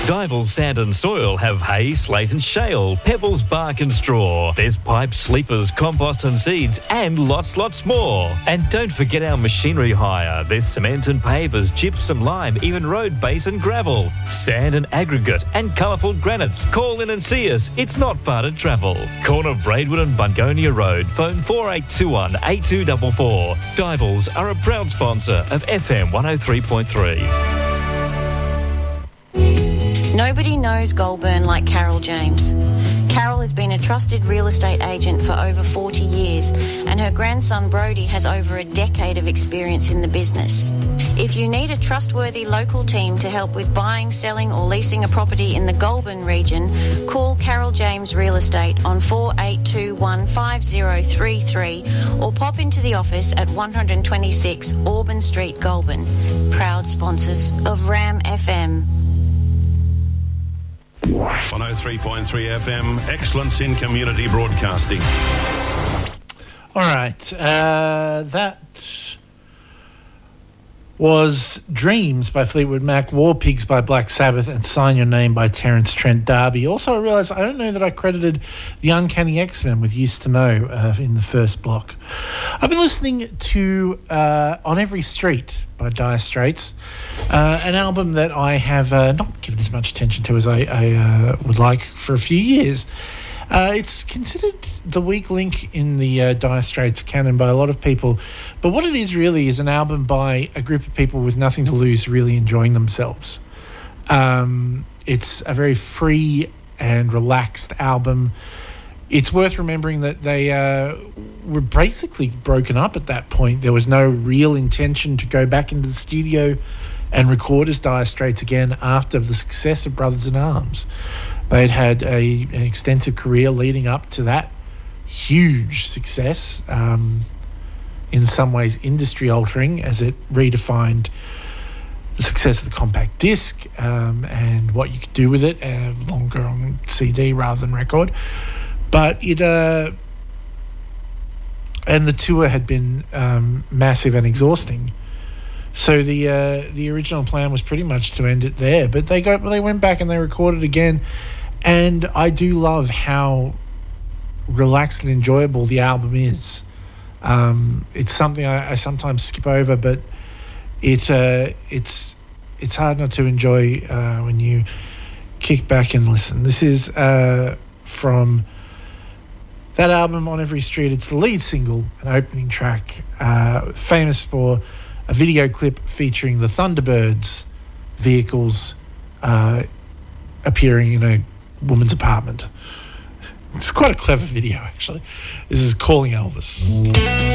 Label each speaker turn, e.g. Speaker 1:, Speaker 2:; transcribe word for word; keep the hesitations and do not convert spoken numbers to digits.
Speaker 1: Dival Sand and Soil have hay, slate and shale, pebbles, bark and straw. There's pipes, sleepers, compost and seeds, and lots, lots more. And don't forget our machinery hire. There's cement and pavers, gypsum, lime, even road base and gravel. Sand and aggregate and colourful granites. Call in and see us. It's not far to travel. Corner Braidwood and Bungonia Road. Phone four eight two one, eight two four four. Divals are a proud sponsor of F M one oh three point three.
Speaker 2: Nobody knows Goulburn like Carol James. Carol has been a trusted real estate agent for over forty years, and her grandson Brody has over a decade of experience in the business. If you need a trustworthy local team to help with buying, selling or leasing a property in the Goulburn region, call Carol James Real Estate on four eight two one, five oh three three or pop into the office at one twenty-six Auburn Street, Goulburn. Proud sponsors of Ram F M.
Speaker 3: one oh three point three F M, excellence in community broadcasting.
Speaker 4: All right, uh, that was Dreams by Fleetwood Mac, War Pigs by Black Sabbath, and Sign Your Name by Terence Trent D'Arby. Also, I realised I don't know that I credited the Uncanny X-Men with Used to Know uh, in the first block. I've been listening to uh, On Every Street by Dire Straits, uh, an album that I have uh, not given as much attention to as I, I uh, would like for a few years. Uh, it's considered the weak link in the uh, Dire Straits canon by a lot of people, but what it is really is an album by a group of people with nothing to lose, really enjoying themselves. Um, it's a very free and relaxed album. It's worth remembering that they uh, were basically broken up at that point. There was no real intention to go back into the studio and record as Dire Straits again after the success of Brothers in Arms. They'd had a, an extensive career leading up to that huge success, um, in some ways industry-altering, as it redefined the success of the compact disc um, and what you could do with it, uh, longer on C D rather than record. But it... Uh, and the tour had been um, massive and exhausting. So the uh, the original plan was pretty much to end it there, but they got they went back and they recorded again, and I do love how relaxed and enjoyable the album is. Um, it's something I, I sometimes skip over, but it uh, it's it's hard not to enjoy uh, when you kick back and listen. This is uh, from that album, On Every Street. It's the lead single, an opening track, uh, famous for a video clip featuring the Thunderbirds vehicles uh, appearing in a woman's apartment. It's quite a clever video, actually. This is Calling Elvis.